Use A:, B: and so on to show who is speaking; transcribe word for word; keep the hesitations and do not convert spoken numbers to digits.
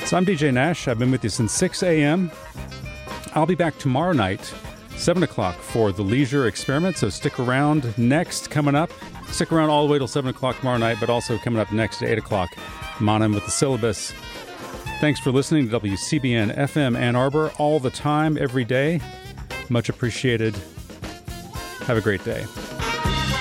A: So I'm D J Nash. I've been with you since six a.m. I'll be back tomorrow night, seven o'clock, for the Leisure Experiment. So stick around. Next, coming up, stick around all the way till seven o'clock tomorrow night, but also coming up next at eight o'clock, Monim with the Syllabus. Thanks for listening to W C B N F M Ann Arbor all the time, every day. Much appreciated. Have a great day.